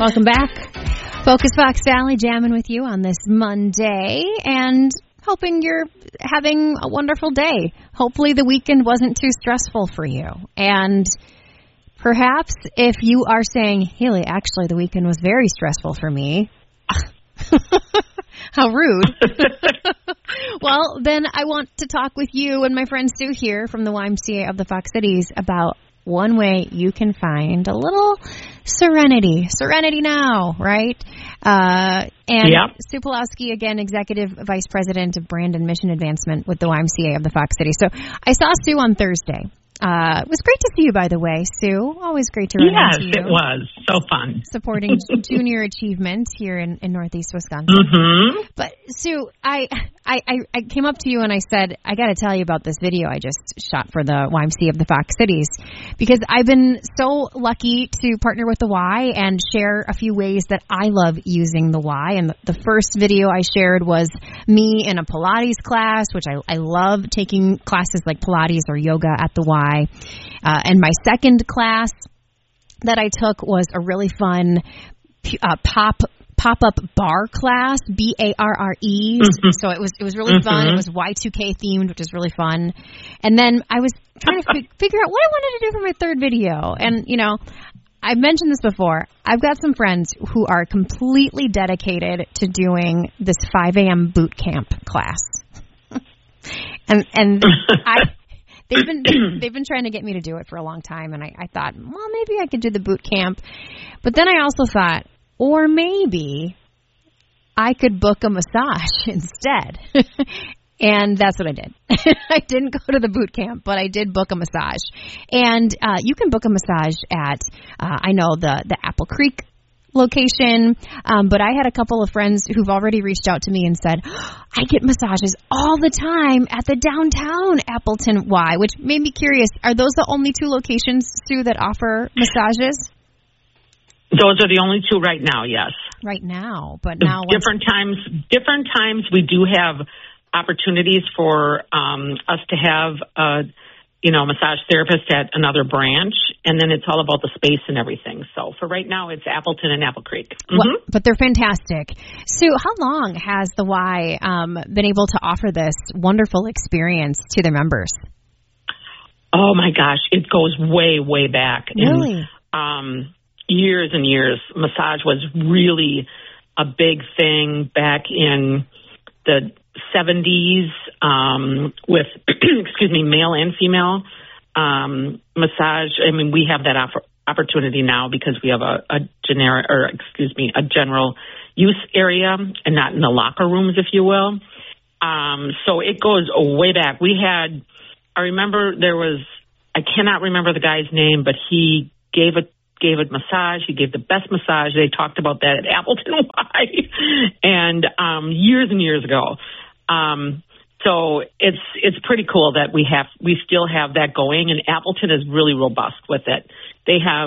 Welcome back. Focus Fox Sally jamming with you on this Monday and hoping you're having a wonderful day. Hopefully the weekend wasn't too stressful for you. And perhaps if you are saying, Haley, actually the weekend was very stressful for me. How rude. Well, then I want to talk with you and my friend Sue here from the YMCA of the Fox Cities about one way you can find a little serenity now, right? Sue Pulowski, again, Executive Vice President of Brand and Mission Advancement with the YMCA of the Fox Cities. So I saw Sue on Thursday. It was great to see you, by the way, Sue. Always great to run into you. Yes, it was. So fun. Supporting junior achievement here in Northeast Wisconsin. Mm-hmm. But, Sue, I came up to you and I said, I got to tell you about this video I just shot for the YMCA of the Fox Cities, because I've been so lucky to partner with the Y and share a few ways that I love using the Y. And the first video I shared was me in a Pilates class, which I love taking classes like Pilates or yoga at the Y. And my second class that I took was a really fun pop-up bar class, BARRE. Mm-hmm. So it was really fun. It was Y2K themed, which is really fun. And then I was trying to figure out what I wanted to do for my third video. And, you know, I've mentioned this before. I've got some friends who are completely dedicated to doing this 5 a.m. boot camp class. and They've been trying to get me to do it for a long time, and I thought, well, maybe I could do the boot camp. But then I also thought, or maybe I could book a massage instead. And that's what I did. I didn't go to the boot camp, but I did book a massage. And you can book a massage at, I know, the Apple Creek location, but I had a couple of friends who've already reached out to me and said, I get massages all the time at the downtown Appleton Y, which made me curious. Are those the only two locations, Sue, that offer massages? Those are the only two right now, yes. Right now, but now different times we do have opportunities for us to have massage therapist at another branch, and then it's all about the space and everything. So for right now, it's Appleton and Apple Creek. Mm-hmm. Well, but they're fantastic. Sue, how long has the Y been able to offer this wonderful experience to their members? Oh my gosh, it goes way, way back. Really? And, years and years. Massage was really a big thing back in the 70s with, male and female massage. I mean, we have that opportunity now because we have a general use area and not in the locker rooms, if you will. So it goes way back. I remember I cannot remember the guy's name, but he gave a massage. He gave the best massage. They talked about that at Appleton Y and years and years ago. So it's pretty cool that we still have that going, and Appleton is really robust with it. They have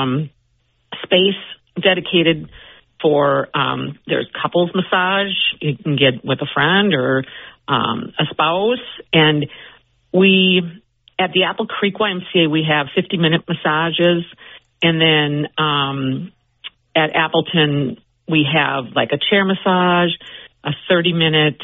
space dedicated for there's couples massage. You can get with a friend or a spouse, and we at the Apple Creek YMCA we have 50-minute massages, and then at Appleton we have like a chair massage, a 30-minute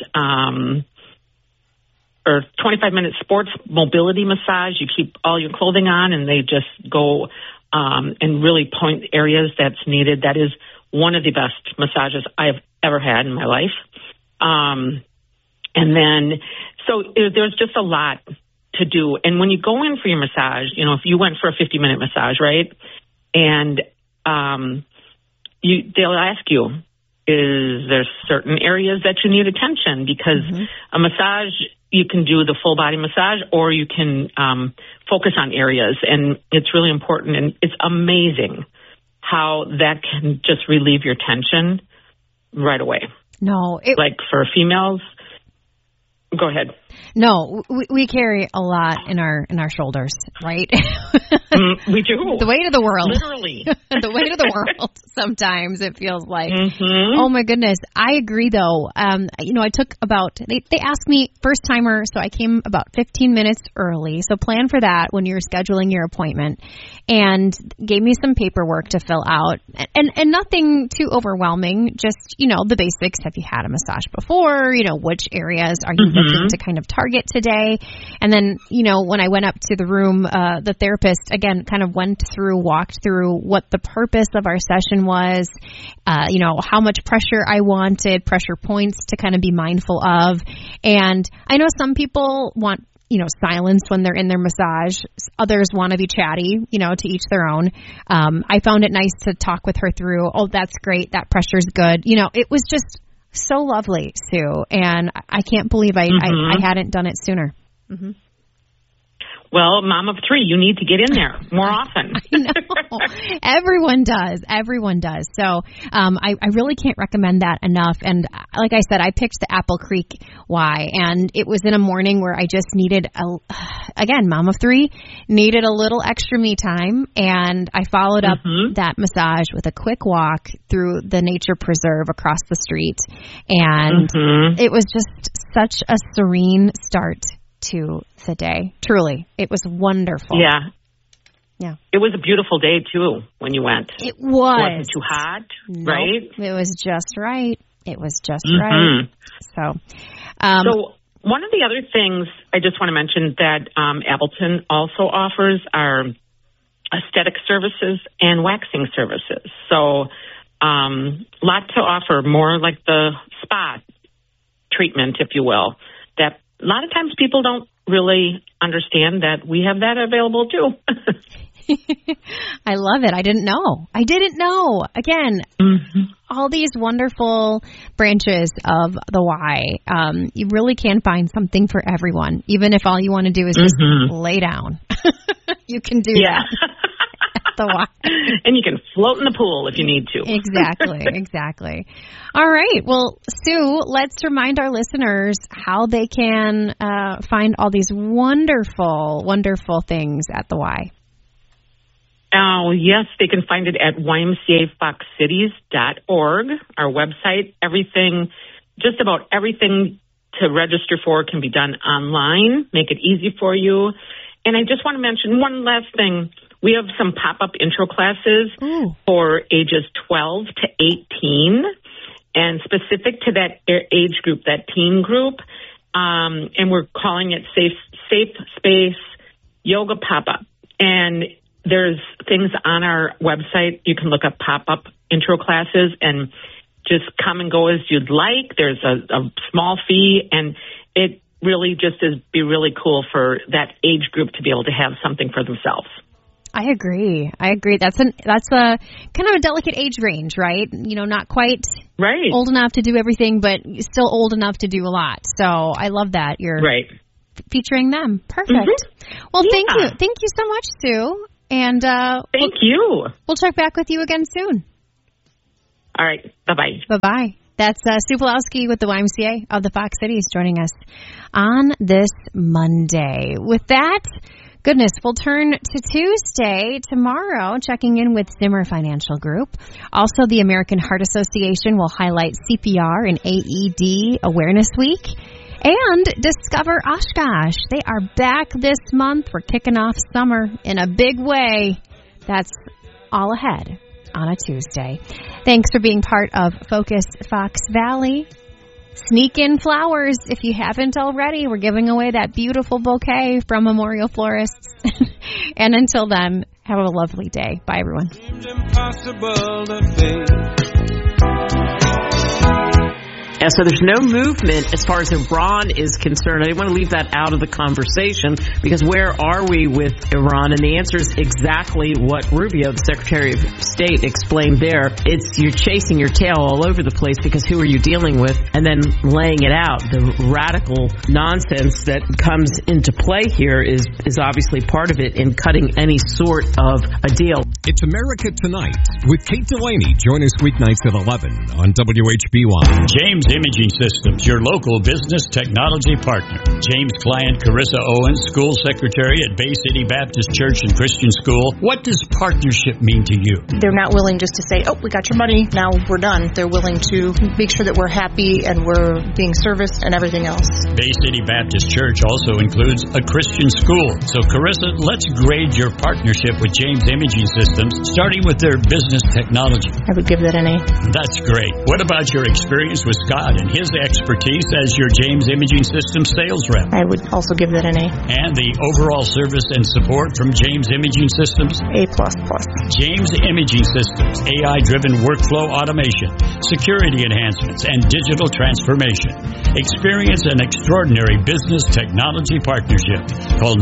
or 25-minute sports mobility massage. You keep all your clothing on, and they just go and really point areas that's needed. That is one of the best massages I've ever had in my life. And then, so there's just a lot to do. And when you go in for your massage, if you went for a 50-minute massage, right, and they'll ask you, is there certain areas that you need attention? Because a massage, you can do the full body massage, or you can focus on areas, and it's really important. And it's amazing how that can just relieve your tension right away. No, like for females. Go ahead. No, we carry a lot in our shoulders, right? We do. The weight of the world. Literally. The weight of the world. Sometimes it feels like. Mm-hmm. Oh my goodness. I agree though. I took they asked me first timer, so I came about 15 minutes early. So plan for that when you're scheduling your appointment, and gave me some paperwork to fill out, and nothing too overwhelming. Just, the basics. Have you had a massage before? Which areas are you looking to kind of target today? And then, when I went up to the room, the therapist again kind of walked through what the purpose of our session was, how much pressure I wanted, pressure points to kind of be mindful of. And I know some people want, silence when they're in their massage. Others want to be chatty, to each their own. I found it nice to talk with her through, oh, that's great. That pressure's good. It was just so lovely, Sue. And I can't believe I hadn't done it sooner. Mm-hmm. Well, mom of three, you need to get in there more often. I know. Everyone does. So I really can't recommend that enough. And like I said, I picked the Apple Creek Y, and it was in a morning where I just needed, again, mom of three, needed a little extra me time. And I followed up that massage with a quick walk through the nature preserve across the street. And it was just such a serene start to the day. Truly. It was wonderful. Yeah. It was a beautiful day too when you went. It was. It wasn't too hot, right? It was just right. Right. So one of the other things I just want to mention that Appleton also offers are aesthetic services and waxing services. So lot to offer, more like the spa treatment, if you will, that a lot of times people don't really understand that we have that available too. I love it. I didn't know. Again, all these wonderful branches of the Y. You really can find something for everyone, even if all you want to do is just lay down. You can do that. The Y. And you can float in the pool if you need to. Exactly. All right. Well, Sue, let's remind our listeners how they can find all these wonderful, wonderful things at the Y. Oh, yes. They can find it at ymcafoxcities.org, our website. Just about everything to register for can be done online. Make it easy for you. And I just want to mention one last thing. We have some pop-up intro classes for ages 12 to 18, and specific to that age group, that teen group. And we're calling it Safe Space Yoga Pop-Up. And there's things on our website. You can look up pop-up intro classes and just come and go as you'd like. There's a small fee, and it really just be really cool for that age group to be able to have something for themselves. I agree. That's a kind of a delicate age range, right? Not quite old enough to do everything, but still old enough to do a lot. So I love that you're featuring them. Perfect. Well, thank you so much, Sue. And thank you. We'll check back with you again soon. All right. Bye-bye. Bye-bye. That's Sue Pulowski with the YMCA of the Fox Cities joining us on this Monday. With that, goodness, we'll turn to Tuesday, tomorrow, checking in with Zimmer Financial Group. Also, the American Heart Association will highlight CPR and AED Awareness Week. And Discover Oshkosh. They are back this month. We're kicking off summer in a big way. That's all ahead on a Tuesday. Thanks for being part of Focus Fox Valley. Sneak in flowers if you haven't already. We're giving away that beautiful bouquet from Memorial Florists. And until then, have a lovely day. Bye, everyone. And so there's no movement as far as Iran is concerned. I didn't want to leave that out of the conversation, because where are we with Iran? And the answer is exactly what Rubio, the Secretary of State, explained there. It's you're chasing your tail all over the place, because who are you dealing with? And then laying it out. The radical nonsense that comes into play here is obviously part of it in cutting any sort of a deal. It's America Tonight with Kate Delaney. Join us weeknights at 11 on WHBY. James Imaging Systems, your local business technology partner. James' client, Carissa Owens, school secretary at Bay City Baptist Church and Christian School. What does partnership mean to you? They're not willing just to say, oh, we got your money, now we're done. They're willing to make sure that we're happy and we're being serviced and everything else. Bay City Baptist Church also includes a Christian school. So, Carissa, let's grade your partnership with James Imaging Systems, starting with their business technology. I would give that an A. That's great. What about your experience with Scott and his expertise as your James Imaging Systems sales rep? I would also give that an A. And the overall service and support from James Imaging Systems? A++. James Imaging Systems, AI-driven workflow automation, security enhancements, and digital transformation. Experience an extraordinary business technology partnership. Call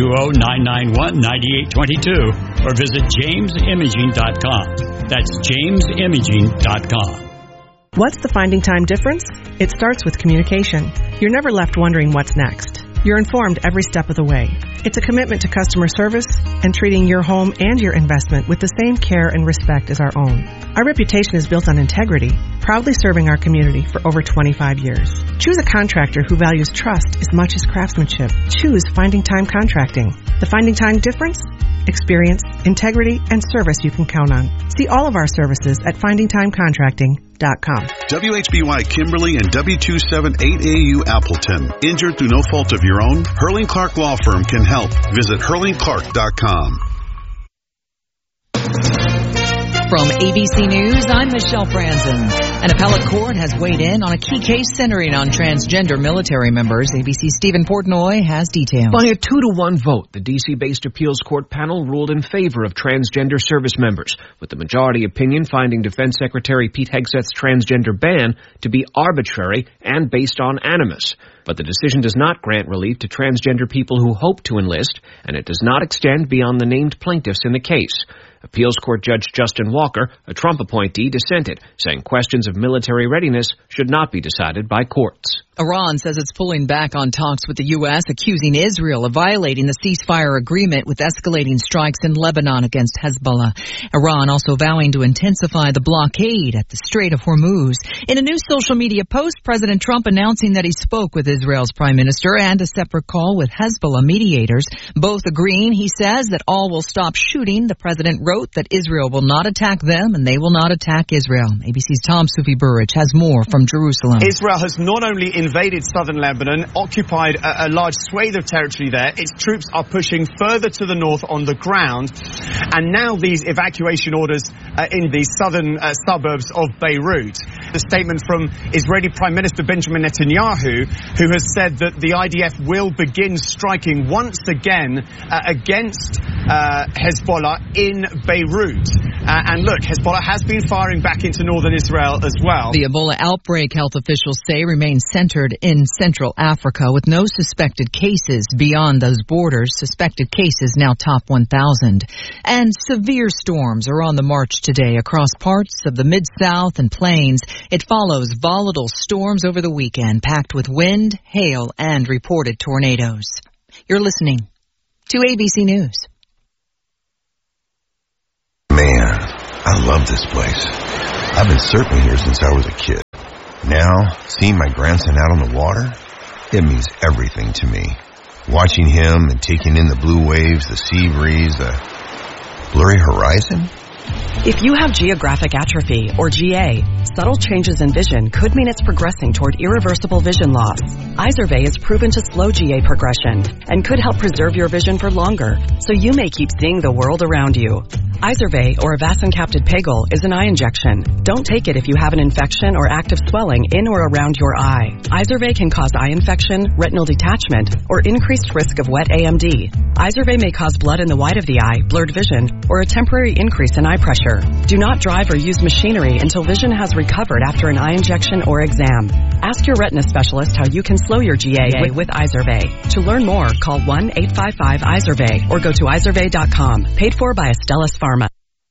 920-991-9822 or visit jamesimaging.com. That's jamesimaging.com. What's the Finding Time difference? It starts with communication. You're never left wondering what's next. You're informed every step of the way. It's a commitment to customer service and treating your home and your investment with the same care and respect as our own. Our reputation is built on integrity, proudly serving our community for over 25 years. Choose a contractor who values trust as much as craftsmanship. Choose Finding Time Contracting. The Finding Time difference? Experience, integrity, and service you can count on. See all of our services at findingtimecontracting.com. WHBY Kimberly and W278AU Appleton. Injured through no fault of your own? Hurling Clark Law Firm can help. Visit hurlingclark.com. From ABC News, I'm Michelle Franzen. An appellate court has weighed in on a key case centering on transgender military members. ABC's Stephen Portnoy has details. By a 2-1 vote, the D.C.-based appeals court panel ruled in favor of transgender service members, with the majority opinion finding Defense Secretary Pete Hegseth's transgender ban to be arbitrary and based on animus. But the decision does not grant relief to transgender people who hope to enlist, and it does not extend beyond the named plaintiffs in the case. Appeals Court Judge Justin Walker, a Trump appointee, dissented, saying questions of military readiness should not be decided by courts. Iran says it's pulling back on talks with the U.S., accusing Israel of violating the ceasefire agreement with escalating strikes in Lebanon against Hezbollah. Iran also vowing to intensify the blockade at the Strait of Hormuz. In a new social media post, President Trump announcing that he spoke with Israel's prime minister and a separate call with Hezbollah mediators, both agreeing, he says, that all will stop shooting. The president wrote that Israel will not attack them and they will not attack Israel. ABC's Tom Sufi Burrich has more from Jerusalem. Israel has not only invaded southern Lebanon, occupied a large swathe of territory there. Its troops are pushing further to the north on the ground. And now these evacuation orders in the southern suburbs of Beirut. The statement from Israeli Prime Minister Benjamin Netanyahu, who has said that the IDF will begin striking once again against Hezbollah in Beirut. And look, Hezbollah has been firing back into northern Israel as well. The Ebola outbreak, health officials say, remains centered in Central Africa with no suspected cases beyond those borders. Suspected cases now top 1,000. And severe storms are on the march today across parts of the Mid-South and Plains. It follows volatile storms over the weekend, packed with wind, hail, and reported tornadoes. You're listening to ABC News. Man, I love this place. I've been surfing here since I was a kid. Now, seeing my grandson out on the water, it means everything to me. Watching him and taking in the blue waves, the sea breeze, the blurry horizon. If you have geographic atrophy, or GA, subtle changes in vision could mean it's progressing toward irreversible vision loss. Izervay is proven to slow GA progression and could help preserve your vision for longer, so you may keep seeing the world around you. Izervay, or avacincaptad pegol, is an eye injection. Don't take it if you have an infection or active swelling in or around your eye. Izervay can cause eye infection, retinal detachment, or increased risk of wet AMD. Izervay may cause blood in the white of the eye, blurred vision, or a temporary increase in eye pressure. Do not drive or use machinery until vision has recovered after an eye injection or exam. Ask your retina specialist how you can slow your GA with Izervay. To learn more, call 1-855-IZERVAY or go to izervay.com. Paid for by Astellas Pharma.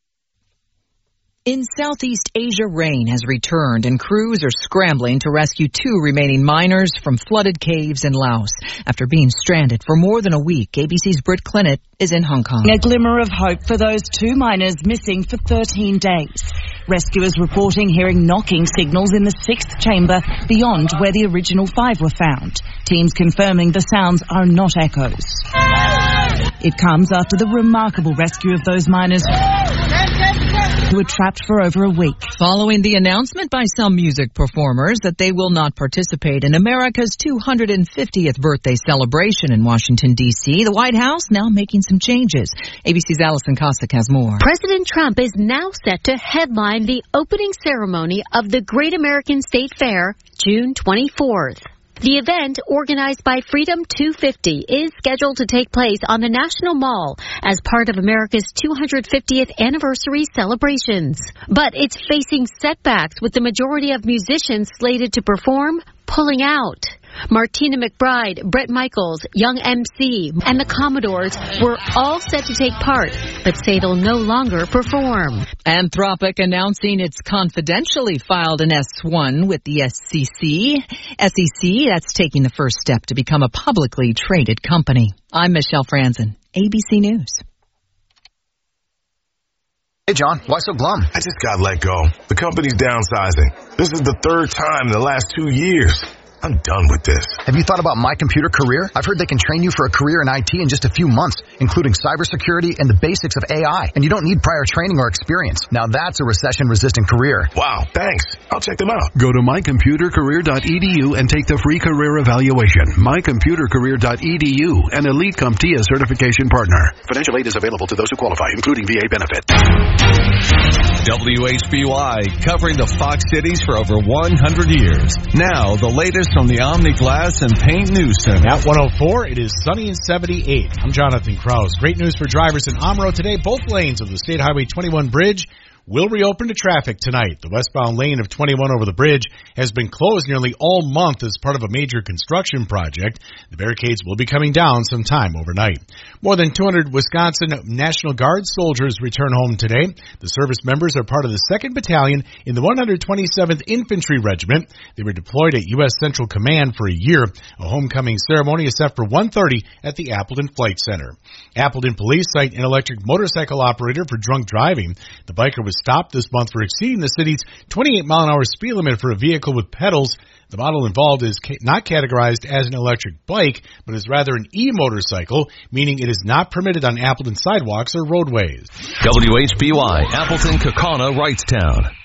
In Southeast Asia, rain has returned and crews are scrambling to rescue 2 remaining miners from flooded caves in Laos. After being stranded for more than a week, ABC's Britt Clennett is in Hong Kong. A glimmer of hope for those 2 miners missing for 13 days. Rescuers reporting hearing knocking signals in the 6th chamber beyond where the original 5 were found. Teams confirming the sounds are not echoes. It comes after the remarkable rescue of those miners who were trapped for over a week. Following the announcement by some music performers that they will not participate in America's 250th birthday celebration in Washington, D.C., the White House now making some changes. ABC's Allison Cossack has more. President Trump is now set to headline the opening ceremony of the Great American State Fair, June 24th. The event, organized by Freedom 250, is scheduled to take place on the National Mall as part of America's 250th anniversary celebrations. But it's facing setbacks with the majority of musicians slated to perform pulling out. Martina McBride, Bret Michaels, Young MC, and the Commodores were all set to take part, but say they'll no longer perform. Anthropic announcing it's confidentially filed an S-1 with the SEC. SEC, that's taking the first step to become a publicly traded company. I'm Michelle Franzen, ABC News. Hey, John, why so glum? I just got let go. The company's downsizing. This is the 3rd time in the last 2 years. I'm done with this. Have you thought about My Computer Career? I've heard they can train you for a career in IT in just a few months, including cybersecurity and the basics of AI. And you don't need prior training or experience. Now that's a recession-resistant career. Wow, thanks. I'll check them out. Go to mycomputercareer.edu and take the free career evaluation. Mycomputercareer.edu, an Elite CompTIA certification partner. Financial aid is available to those who qualify, including VA benefit. WHBY, covering the Fox cities for over 100 years. Now, the latest from the Omni Glass and Paint News Center. At 104, it is sunny and 78. I'm Jonathan Krause. Great news for drivers in Omro today. Both lanes of the State Highway 21 bridge will reopen to traffic tonight. The westbound lane of 21 over the bridge has been closed nearly all month as part of a major construction project. The barricades will be coming down sometime overnight. More than 200 Wisconsin National Guard soldiers return home today. The service members are part of the 2nd Battalion in the 127th Infantry Regiment. They were deployed at U.S. Central Command for a year. A homecoming ceremony is set for 1:30 at the Appleton Flight Center. Appleton police cite an electric motorcycle operator for drunk driving. The biker was stopped this month for exceeding the city's 28-mile-an-hour speed limit for a vehicle with pedals. The model involved is not categorized as an electric bike, but is rather an e-motorcycle, meaning it is not permitted on Appleton sidewalks or roadways. WHBY, Appleton, Kaukauna, Wrightstown.